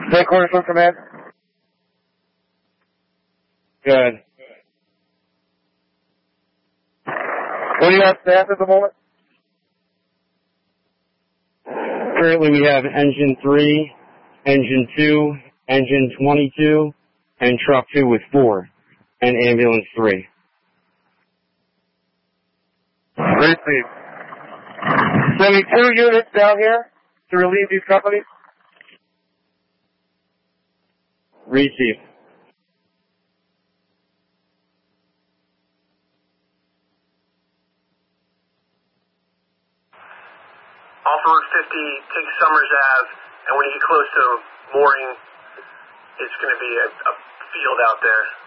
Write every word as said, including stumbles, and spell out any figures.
Headquarters from command. Good. What do you have staff at the moment? Currently we have engine three, engine two, engine twenty-two, and truck two with four, and ambulance three. Receive. Sending two units down here to relieve these companies. Receive. Off of Route fifty, take Summers Ave, and when you get close to mooring, it's going to be a, a field out there.